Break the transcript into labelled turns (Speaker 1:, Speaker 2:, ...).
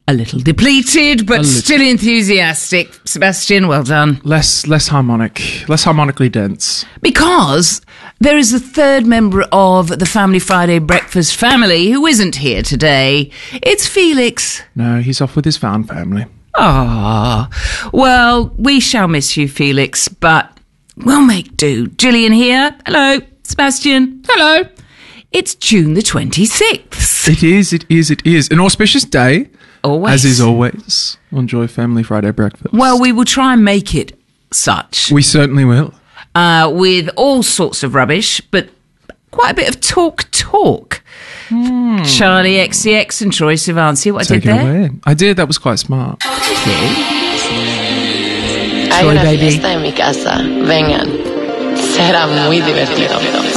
Speaker 1: A little depleted, but still enthusiastic. Sebastian, well done.
Speaker 2: Less harmonically dense.
Speaker 1: Because there is a third member of the Family Friday Breakfast family who isn't here today. It's Felix.
Speaker 2: No, he's off with his found family.
Speaker 1: Ah, well, we shall miss you, Felix, but we'll make do. Gillian here. Hello. Sebastian. Hello. It's June the 26th.
Speaker 2: It is. An auspicious day.
Speaker 1: Always.
Speaker 2: As is always on Joy Family Friday Breakfast.
Speaker 1: Well, we will try and make it such.
Speaker 2: We certainly will.
Speaker 1: With all sorts of rubbish, but quite a bit of talk. Charlie XCX and Troy Sivansi, what
Speaker 2: Take
Speaker 1: I did there?
Speaker 2: Away. I did, that was quite smart.
Speaker 3: Hay una fiesta en mi casa. Vengan. Será muy divertido.